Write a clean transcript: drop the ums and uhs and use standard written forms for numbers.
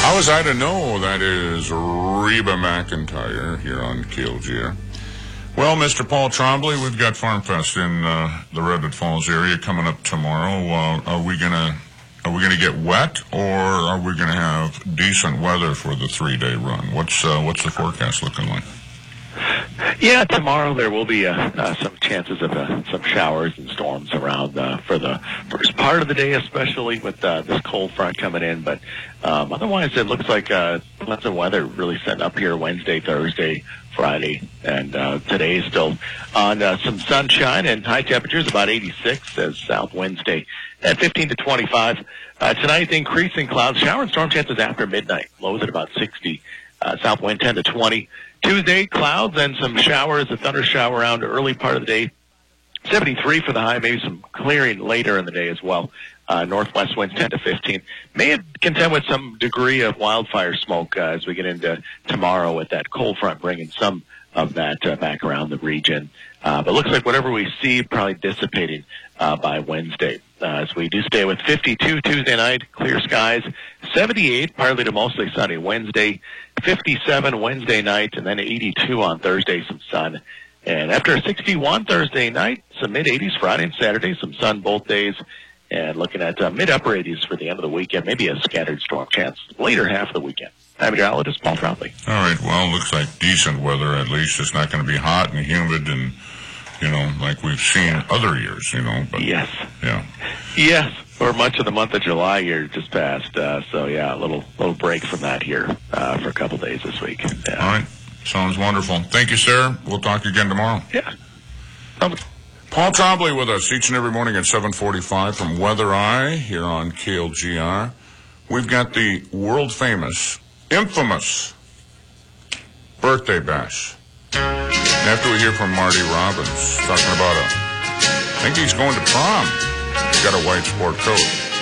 How was I to know? That is Reba McEntire here on KLGR. Well, Mr. Paul Trombley, we've got Farm Fest in the Redwood Falls area coming up tomorrow. Are we gonna get wet, or are we gonna have decent weather for the 3-day run? What's the forecast looking like? Yeah, tomorrow there will be some chances of some showers and storms around for the first part of the day, especially with this cold front coming in. But otherwise, it looks like lots of weather really setting up here Wednesday, Thursday, Friday, and today is still on some sunshine and high temperatures, about 86 as south Wednesday at 15 to 25. Tonight, increasing clouds, shower and storm chances after midnight, lows at about 60, south wind 10 to 20. Tuesday, clouds and some showers, a thunder shower around early part of the day. 73 for the high, maybe some clearing later in the day as well. Northwest winds 10 to 15. May contend with some degree of wildfire smoke as we get into tomorrow with that cold front bringing some of that back around the region. But looks like whatever we see probably dissipating by Wednesday. As we do stay with 52 Tuesday night, clear skies, 78, partly to mostly sunny Wednesday, 57 Wednesday night, and then 82 on Thursday, some sun. And after a 61 Thursday night, some mid-80s Friday and Saturday, some sun both days, and looking at mid-upper 80s for the end of the weekend, maybe a scattered storm chance later half of the weekend. I'm meteorologist Paul Trombley. All right, well, looks like decent weather at least. It's not going to be hot and humid and, like we've seen other years, But, yes. Yeah. Yes, for much of the month of July here just passed. So, yeah, a little break from that here for a couple days this week. Yeah. All right. Sounds wonderful. Thank you, sir. We'll talk again tomorrow. Yeah. Paul Trombley with us each and every morning at 7:45 from Weather Eye here on KLGR. We've got the world-famous, infamous birthday bash. After we hear from Marty Robbins talking about I think he's going to prom. He's got a white sport coat.